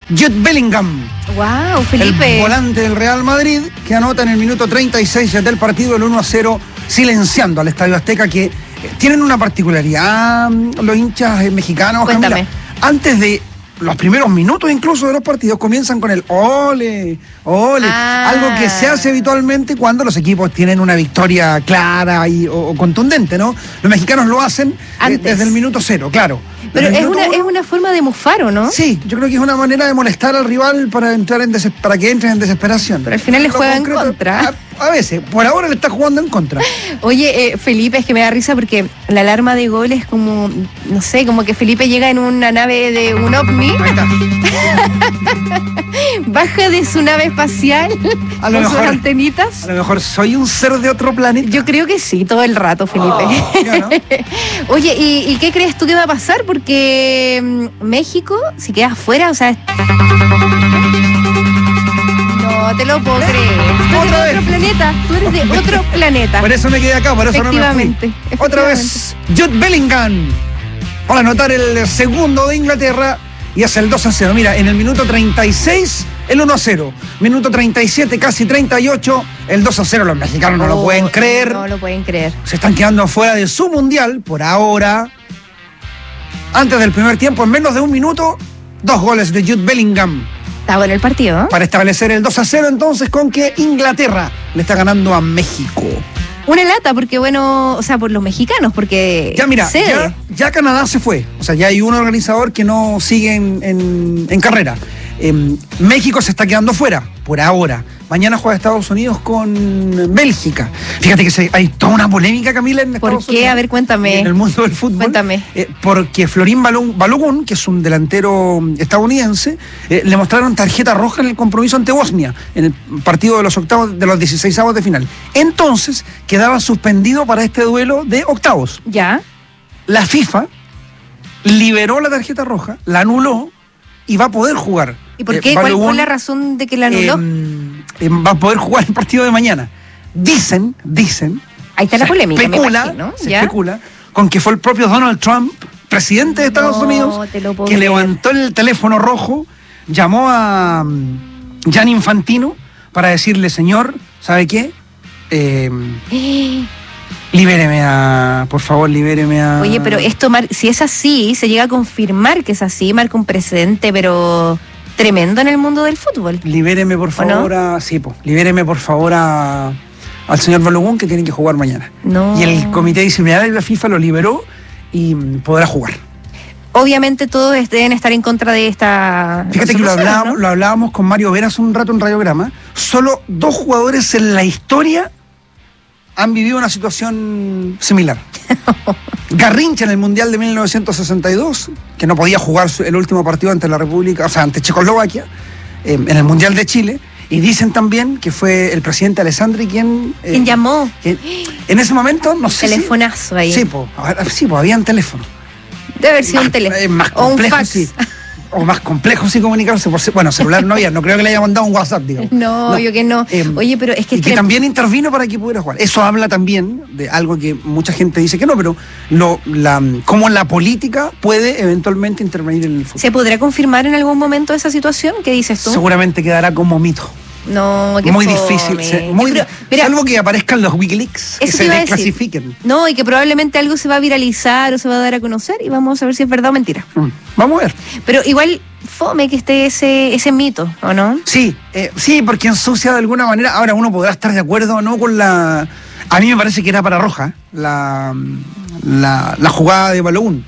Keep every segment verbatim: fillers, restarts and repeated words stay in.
Jude Bellingham. Wow, Felipe. El volante del Real Madrid, que anota en el minuto treinta y seis del partido el uno a cero, silenciando al Estadio Azteca, que eh, tienen una particularidad los hinchas eh, mexicanos. Cuéntame. Camila. Antes de los primeros minutos incluso de los partidos comienzan con el ole, ole, Ah. algo que se hace habitualmente cuando los equipos tienen una victoria clara y, o, o contundente, ¿no? Los mexicanos lo hacen eh, desde el minuto cero, claro. Pero Desde el es minuto una, uno, es una forma de mufar, ¿o no? Sí, yo creo que es una manera de molestar al rival para entrar en deses- para que entre en desesperación. Pero al final le Lo juega en concreto, contra. A, a veces, por ahora le está jugando en contra. Oye, eh, Felipe, es que me da risa porque la alarma de gol es como, no sé, como que Felipe llega en una nave de un ovni, Ahí está. baja de su nave espacial A lo con sus mejor- antenitas. A lo mejor soy un ser de otro planeta. Yo creo que sí, todo el rato, Felipe. Oh, ya, ¿no? Oye, ¿y, ¿y qué crees tú que va a pasar? Porque mm, México, si queda fuera, o sea... es- No te lo puedo creer. Tú eres Otra de otro vez. planeta. Tú eres de otro planeta. Por eso me quedé acá, por eso no me fui. Efectivamente, Otra vez, Jude Bellingham para anotar el segundo de Inglaterra y hace el dos a cero. Mira, en el minuto treinta y seis, el uno a cero. Minuto treinta y siete, casi treinta y ocho, el dos a cero. Los mexicanos no lo Oh, pueden creer. No lo pueden creer. Se están quedando fuera de su mundial por ahora. Antes del primer tiempo, en menos de un minuto, dos goles de Jude Bellingham Está bueno el partido, ¿eh? para establecer el dos a cero, entonces, con que Inglaterra le está ganando a México. Una lata, porque bueno, o sea, por los mexicanos, porque Ya mira, cede. ya, ya Canadá se fue. O sea, ya hay un organizador que no sigue en, en- en carrera. Em, México se está quedando fuera, por ahora. Mañana juega Estados Unidos con Bélgica. Fíjate que se- hay toda una polémica, Camila, en ¿Por Estados qué? Unidos. A ver, cuéntame. En el mundo del fútbol. Cuéntame. Eh, porque Florín Baló- Balogun, que es un delantero estadounidense, eh, le mostraron tarjeta roja en el compromiso ante Bosnia, en el partido de los octavos, de los dieciseisavos de final. Entonces, quedaba suspendido para este duelo de octavos. Ya. La FIFA liberó la tarjeta roja, la anuló y va a poder jugar. ¿Y por Eh, qué? ¿Cuál fue Balogun, la razón de que la anuló? eh, eh, va a poder jugar el partido de mañana. Dicen, dicen. Ahí está la se polémica, me especula, imagino, se ¿ya? especula con que fue el propio Donald Trump, presidente de Estados No, Unidos, te lo puedo que creer. levantó el teléfono rojo, llamó a mm, Gianni Infantino para decirle, señor, ¿sabe qué? Eh, libéreme a, por favor, libéreme a... Oye, pero esto, mar- si es así, se llega a confirmar que es así, marca un precedente, pero tremendo en el mundo del fútbol. Libéreme, por favor, a... Sí, po, libéreme, por favor, a... al señor Balogun, que tiene que jugar mañana. No. Y el comité disciplinario de la FIFA lo liberó y mm, podrá jugar. Obviamente todos est- deben estar en contra de esta. Fíjate que lo resolución, hablábamos, ¿no? lo hablábamos con Mario Vera hace un rato en Radiograma. Solo dos jugadores en la historia han vivido una situación similar. Garrincha en el Mundial de mil novecientos sesenta y dos, que no podía jugar su- el último partido ante la República, o sea, ante Checoslovaquia, eh, en el Mundial de Chile. Y dicen también que fue el presidente Alessandri quien... eh, ¿Quién llamó? que en ese momento, no sé si... Telefonazo ahí. Sí, pues, sí, po, habían teléfono. Debe haber sido un Más- teléfono. eh, más o un complejo, fax. sí. O más complejo sí comunicarse por ce- bueno, celular no había, no creo que le haya mandado un WhatsApp, digamos. No, yo que no. Eh, Oye, pero es que, y es que trem- también intervino para que pudiera jugar. Eso habla también de algo que mucha gente dice que no, pero lo, la, cómo la política puede eventualmente intervenir en el fútbol. ¿se podrá confirmar en algún momento esa situación? ¿Qué dices tú? Seguramente quedará como mito. No, qué Muy fome. difícil. se- muy, Pero, mira, salvo que aparezcan los Wikileaks, que eso te se iba a decir. desclasifiquen. No, y que probablemente algo se va a viralizar o se va a dar a conocer y vamos a ver si es verdad o mentira. Mm, Vamos a ver. Pero igual fome que esté ese, ese mito, ¿o no? Sí, eh, sí, porque ensucia de alguna manera. Ahora uno podrá estar de acuerdo o no con la... A mí me parece que era para roja la, la, la jugada de Balogun.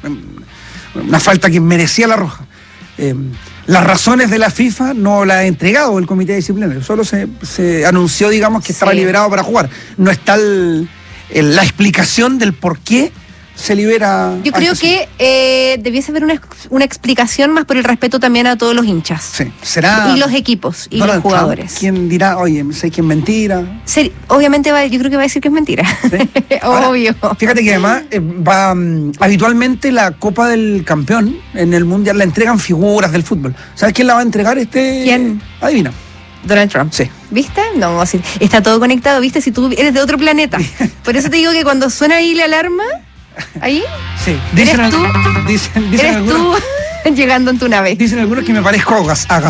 Una falta que merecía la roja. Eh, las razones de la FIFA no las ha entregado el comité disciplinario. Solo se, se anunció, digamos, que estaba Sí. liberado para jugar. No está el- el- la explicación del por qué se libera. Yo a creo este que eh, debiese haber una, ex- una explicación más por el respeto también a todos los hinchas. Sí, será. Y los equipos y Donald los Trump jugadores. quien dirá, oye, sé que es mentira. Ser- obviamente va, yo creo que va a decir que es mentira. ¿Sí? Ahora, Obvio. Fíjate que además eh, va mm, habitualmente la Copa del Campeón en el Mundial la entregan figuras del fútbol. ¿Sabes quién la va a entregar? Este. ¿Quién? Adivina. Donald Trump. Sí. ¿Viste? No, sí, está todo conectado, ¿viste? Si tú eres de otro planeta. Por eso te digo que cuando suena ahí la alarma, ahí, Sí. ¿Eres al- tú? Dicen, dicen eres algunos, tú llegando en tu nave. dicen algunos que me parezco a Gas- a